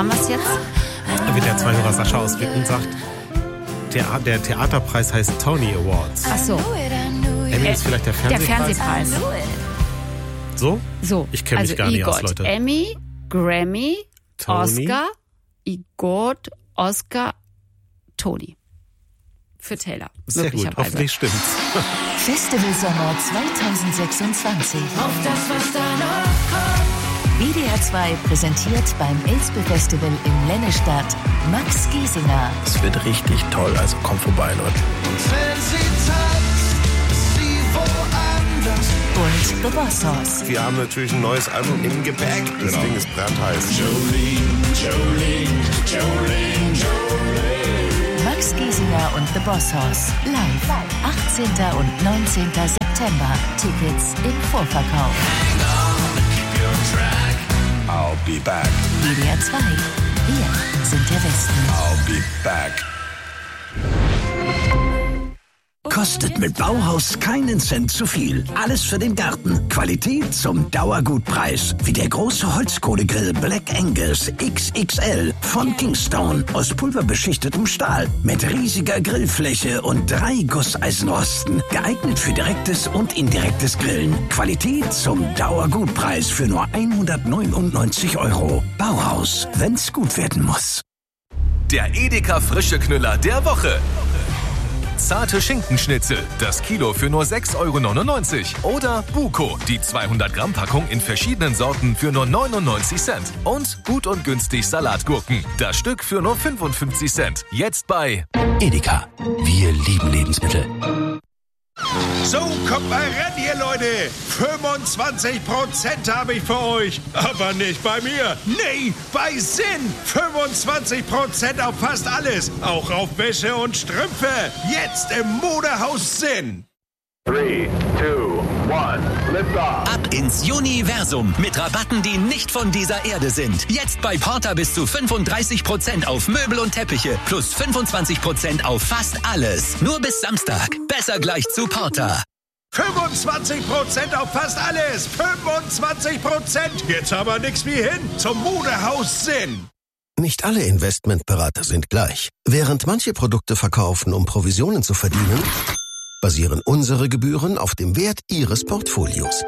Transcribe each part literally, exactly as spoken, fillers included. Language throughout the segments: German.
haben wir es jetzt? Da wird der Zweihörer Sascha aus Witten sagt, der, der Theaterpreis heißt Tony Awards. Ach so. Emmy ist vielleicht der Der Fernsehpreis. Fernsehpreis. So? So. Ich kenne mich also gar nicht EGOT, aus, Leute. Emmy, Grammy, Tony. Oscar, EGOT, Oscar, Tony. Für Taylor. Sehr gut, möglicherweise. hoffentlich stimmt's. Festival Sommer zwanzig sechsundzwanzig. Auf das, was da noch kommt. W D R zwei präsentiert beim Elspe Festival in Lennestadt Max Giesinger Es wird richtig toll, also kommt vorbei, Leute. Und wenn sie tanzt, ist sie woanders. und The Boss Hoss. Wir haben natürlich ein neues Album im Gepäck. Das Ding ist brandheiß. Jolene, Jolene, Jolene, Jolene. Max Giesinger und The Boss Hoss. Live. achtzehnten und neunzehnten September. Tickets im Vorverkauf. I'll be back. W D R zwei. Wir sind der Westen. I'll be back. Kostet mit Bauhaus keinen Cent zu viel. Alles für den Garten. Qualität zum Dauergutpreis. Wie der große Holzkohlegrill Black Angus X X L von Kingstone aus pulverbeschichtetem Stahl. Mit riesiger Grillfläche und drei Gusseisenrosten. Geeignet für direktes und indirektes Grillen. Qualität zum Dauergutpreis für nur hundertneunundneunzig Euro. Bauhaus, wenn's gut werden muss. Der Edeka Frische Knüller der Woche. Zarte Schinkenschnitzel, das Kilo für nur sechs Euro neunundneunzig. Oder Buko, die zweihundert Gramm Packung in verschiedenen Sorten für nur neunundneunzig Cent. Und gut und günstig Salatgurken, das Stück für nur fünfundfünfzig Cent. Jetzt bei Edeka. Wir lieben Lebensmittel. So, kommt mal ran hier, Leute. fünfundzwanzig Prozent habe ich für euch. Aber nicht bei mir. Nee, bei Sinn. fünfundzwanzig Prozent auf fast alles. Auch auf Wäsche und Strümpfe. Jetzt im Modehaus Sinn. drei, zwei, eins, lift off. Ab ins Universum mit Rabatten, die nicht von dieser Erde sind. Jetzt bei Porter bis zu fünfunddreißig Prozent auf Möbel und Teppiche plus fünfundzwanzig Prozent auf fast alles. Nur bis Samstag. Besser gleich zu Porter. fünfundzwanzig Prozent auf fast alles. fünfundzwanzig Prozent. Jetzt aber nix wie hin zum Modehaus Sinn. Nicht alle Investmentberater sind gleich. Während manche Produkte verkaufen, um Provisionen zu verdienen, basieren unsere Gebühren auf dem Wert Ihres Portfolios.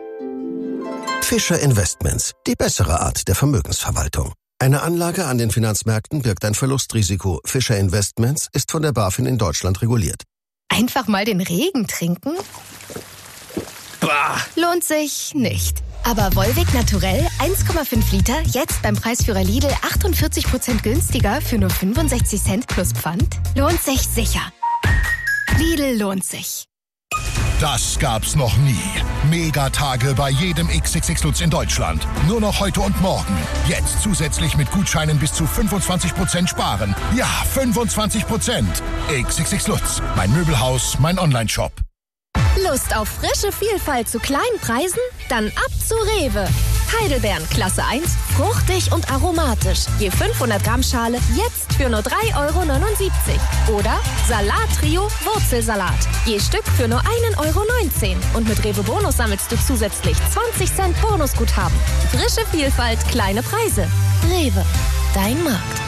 Fischer Investments, die bessere Art der Vermögensverwaltung. Eine Anlage an den Finanzmärkten birgt ein Verlustrisiko. Fischer Investments ist von der BaFin in Deutschland reguliert. Einfach mal den Regen trinken? Bah. Lohnt sich nicht. Aber Volvic Naturell eins Komma fünf Liter, jetzt beim Preisführer Lidl achtundvierzig Prozent günstiger für nur fünfundsechzig Cent plus Pfand? Lohnt sich sicher. Lidl lohnt sich. Das gab's noch nie. Megatage bei jedem X X X Lutz in Deutschland. Nur noch heute und morgen. Jetzt zusätzlich mit Gutscheinen bis zu fünfundzwanzig Prozent sparen. Ja, fünfundzwanzig Prozent. X X X Lutz. Mein Möbelhaus, mein Onlineshop. Lust auf frische Vielfalt zu kleinen Preisen? Dann ab zu Rewe. Heidelbeeren Klasse eins, fruchtig und aromatisch. Je fünfhundert Gramm Schale jetzt für nur drei Euro neunundsiebzig. Oder Salat-Trio Wurzelsalat. Je Stück für nur ein Euro neunzehn. Und mit Rewe Bonus sammelst du zusätzlich zwanzig Cent Bonusguthaben. Frische Vielfalt, kleine Preise. Rewe, dein Markt.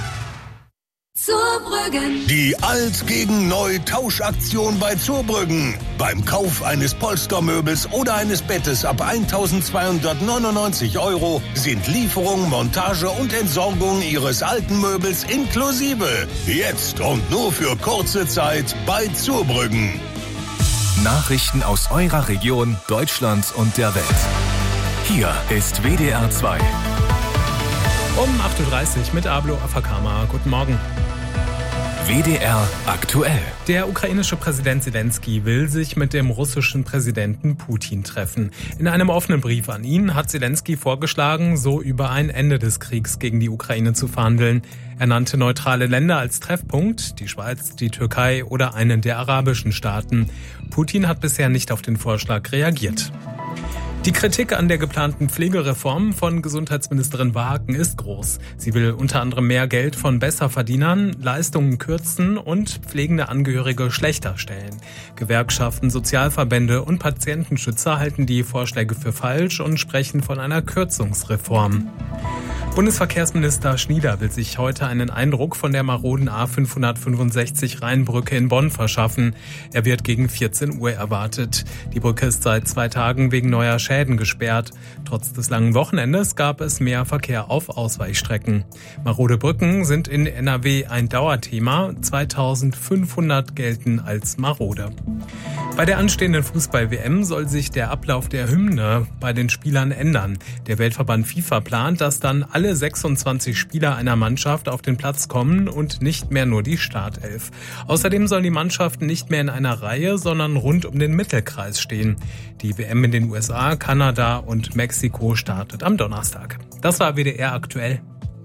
Zurbrüggen. Die Alt gegen Neu Tauschaktion bei Zurbrüggen. Beim Kauf eines Polstermöbels oder eines Bettes ab eintausendzweihundertneunundneunzig Euro sind Lieferung, Montage und Entsorgung Ihres alten Möbels inklusive. Jetzt und nur für kurze Zeit bei Zurbrüggen. Nachrichten aus eurer Region, Deutschland und der Welt. Hier ist W D R zwei. Um acht Uhr dreißig mit Ablo Afakama. Guten Morgen. W D R aktuell. Der ukrainische Präsident Zelensky will sich mit dem russischen Präsidenten Putin treffen. In einem offenen Brief an ihn hat Zelensky vorgeschlagen, so über ein Ende des Kriegs gegen die Ukraine zu verhandeln. Er nannte neutrale Länder als Treffpunkt, die Schweiz, die Türkei oder einen der arabischen Staaten. Putin hat bisher nicht auf den Vorschlag reagiert. Die Kritik an der geplanten Pflegereform von Gesundheitsministerin Wagen ist groß. Sie will unter anderem mehr Geld von Besserverdienern, Leistungen kürzen und pflegende Angehörige schlechter stellen. Gewerkschaften, Sozialverbände und Patientenschützer halten die Vorschläge für falsch und sprechen von einer Kürzungsreform. Bundesverkehrsminister Schnieder will sich heute einen Eindruck von der maroden A fünfhundertfünfundsechzig Rheinbrücke in Bonn verschaffen. Er wird gegen vierzehn Uhr erwartet. Die Brücke ist seit zwei Tagen wegen neuer Schäden gesperrt. Trotz des langen Wochenendes gab es mehr Verkehr auf Ausweichstrecken. Marode Brücken sind in N R W ein Dauerthema. zweitausendfünfhundert gelten als marode. Bei der anstehenden Fußball-W M soll sich der Ablauf der Hymne bei den Spielern ändern. Der Weltverband FIFA plant, dass dann alle sechsundzwanzig Spieler einer Mannschaft auf den Platz kommen und nicht mehr nur die Startelf. Außerdem sollen die Mannschaften nicht mehr in einer Reihe, sondern rund um den Mittelkreis stehen. Die W M in den U S A, Kanada und Mexiko startet am Donnerstag. Das war W D R aktuell.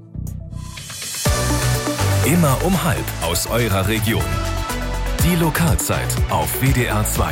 Immer um halb aus eurer Region. Die Lokalzeit auf W D R zwei.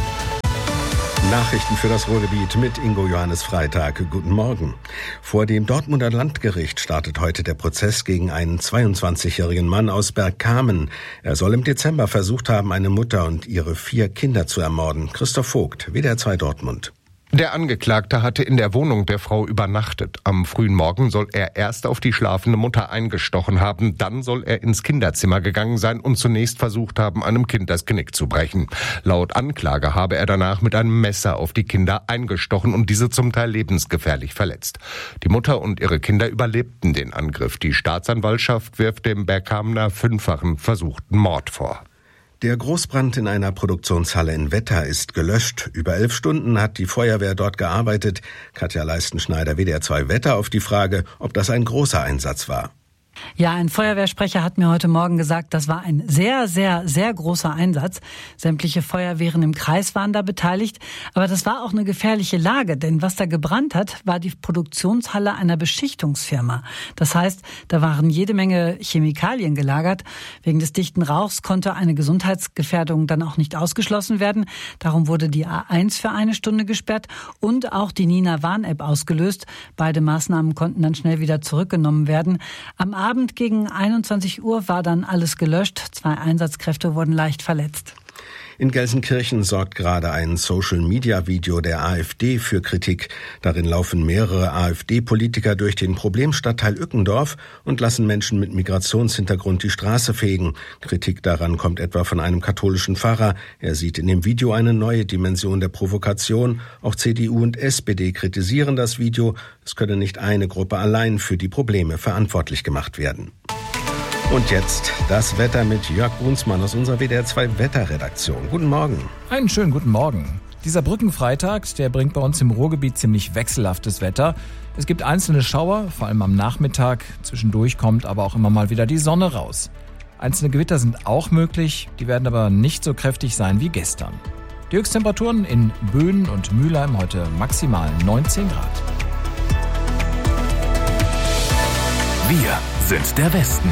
Nachrichten für das Ruhrgebiet mit Ingo Johannes Freitag. Guten Morgen. Vor dem Dortmunder Landgericht startet heute der Prozess gegen einen zweiundzwanzigjährigen Mann aus Bergkamen. Er soll im Dezember versucht haben, eine Mutter und ihre vier Kinder zu ermorden. Christoph Vogt, W D R zwei Dortmund. Der Angeklagte hatte in der Wohnung der Frau übernachtet. Am frühen Morgen soll er erst auf die schlafende Mutter eingestochen haben. Dann soll er ins Kinderzimmer gegangen sein und zunächst versucht haben, einem Kind das Genick zu brechen. Laut Anklage habe er danach mit einem Messer auf die Kinder eingestochen und diese zum Teil lebensgefährlich verletzt. Die Mutter und ihre Kinder überlebten den Angriff. Die Staatsanwaltschaft wirft dem Bergkamener fünffachen versuchten Mord vor. Der Großbrand in einer Produktionshalle in Wetter ist gelöscht. Über elf Stunden hat die Feuerwehr dort gearbeitet. Katja Leistenschneider, W D R zwei Wetter, auf die Frage, ob das ein großer Einsatz war. Ja, ein Feuerwehrsprecher hat mir heute Morgen gesagt, das war ein sehr, sehr, sehr großer Einsatz. Sämtliche Feuerwehren im Kreis waren da beteiligt. Aber das war auch eine gefährliche Lage, denn was da gebrannt hat, war die Produktionshalle einer Beschichtungsfirma. Das heißt, da waren jede Menge Chemikalien gelagert. Wegen des dichten Rauchs konnte eine Gesundheitsgefährdung dann auch nicht ausgeschlossen werden. Darum wurde die A eins für eine Stunde gesperrt und auch die Nina Warn-App ausgelöst. Beide Maßnahmen konnten dann schnell wieder zurückgenommen werden. Am Abend gegen einundzwanzig Uhr war dann alles gelöscht. Zwei Einsatzkräfte wurden leicht verletzt. In Gelsenkirchen sorgt gerade ein Social-Media-Video der AfD für Kritik. Darin laufen mehrere AfD-Politiker durch den Problemstadtteil Ückendorf und lassen Menschen mit Migrationshintergrund die Straße fegen. Kritik daran kommt etwa von einem katholischen Pfarrer. Er sieht in dem Video eine neue Dimension der Provokation. Auch C D U und S P D kritisieren das Video. Es könne nicht eine Gruppe allein für die Probleme verantwortlich gemacht werden. Und jetzt das Wetter mit Jörg Brunsmann aus unserer W D R zwei Wetterredaktion. Guten Morgen. Einen schönen guten Morgen. Dieser Brückenfreitag, der bringt bei uns im Ruhrgebiet ziemlich wechselhaftes Wetter. Es gibt einzelne Schauer, vor allem am Nachmittag. Zwischendurch kommt aber auch immer mal wieder die Sonne raus. Einzelne Gewitter sind auch möglich, die werden aber nicht so kräftig sein wie gestern. Die Höchsttemperaturen in Böen und Mülheim heute maximal neunzehn Grad. Wir sind der Westen.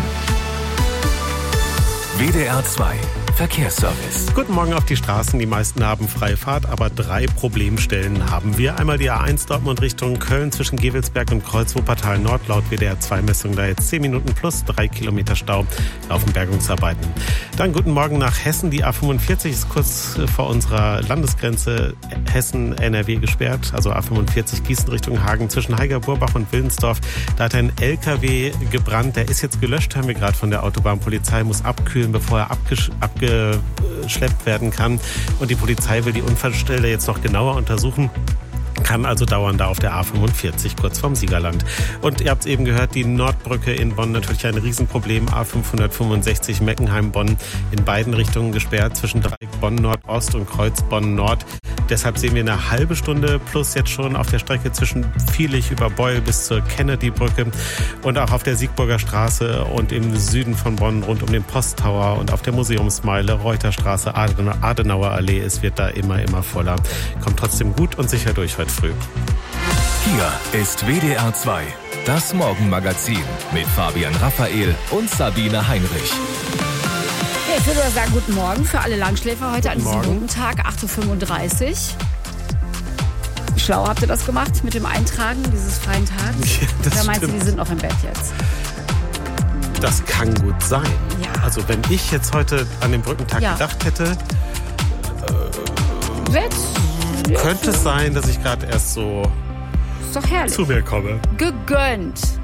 W D R zwei Verkehrsservice. Guten Morgen auf die Straßen. Die meisten haben freie Fahrt, aber drei Problemstellen haben wir. Einmal die A eins Dortmund Richtung Köln zwischen Gevelsberg und Kreuz-Wuppertal Nord. Laut W D R zwei Messung da jetzt zehn Minuten plus drei Kilometer Stau. Laufen Bergungsarbeiten. Dann guten Morgen nach Hessen. Die A fünfundvierzig ist kurz vor unserer Landesgrenze Hessen-N R W gesperrt. Also A fünfundvierzig Gießen Richtung Hagen zwischen Heiger-Burbach und Willensdorf. Da hat ein L K W gebrannt. Der ist jetzt gelöscht, hören wir gerade von der Autobahnpolizei. Muss abkühlen, bevor er abgesch- abge geschleppt werden kann. Und die Polizei will die Unfallstelle jetzt noch genauer untersuchen. Kann also dauern da auf der A fünfundvierzig, kurz vorm Siegerland. Und ihr habt es eben gehört, die Nordbrücke in Bonn, natürlich ein Riesenproblem. A fünfhundertfünfundsechzig Meckenheim-Bonn in beiden Richtungen gesperrt, zwischen Dreieck Bonn-Nord-Ost und Kreuz Bonn-Nord. Deshalb sehen wir eine halbe Stunde plus jetzt schon auf der Strecke zwischen Vielich über Beul bis zur Kennedy-Brücke und auch auf der Siegburger Straße und im Süden von Bonn rund um den Posttower und auf der Museumsmeile, Reuterstraße, Adenauer Allee. Es wird da immer, immer voller. Kommt trotzdem gut und sicher durch heute früh. Hier ist W D R zwei, das Morgenmagazin mit Fabian Raphael und Sabine Heinrich. Ja, ich würde sagen, guten Morgen für alle Langschläfer heute Guten an diesem guten Tag, acht Uhr fünfunddreißig. Schlau habt ihr das gemacht mit dem Eintragen dieses freien Tages? Ja, das Oder meinst stimmt. du, die sind noch im Bett jetzt? Das kann gut sein. Ja. Also wenn ich jetzt heute an den Brückentag Ja. gedacht hätte, äh, Jetzt, jetzt könnte es sein, dass ich gerade erst so ist doch herrlich. zu mir komme. Gegönnt.